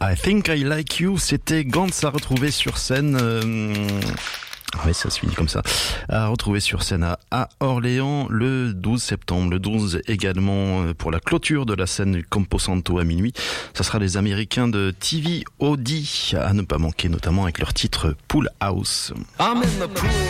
I Think I Like You, c'était Gantz à retrouver sur scène. Oui, ça se finit comme ça. À retrouver sur scène à Orléans le 12 septembre. Le 12 également pour la clôture de la scène du Camposanto à minuit. Ça sera les Américains de TV Audi à ne pas manquer, notamment avec leur titre Pool House. I'm in the pool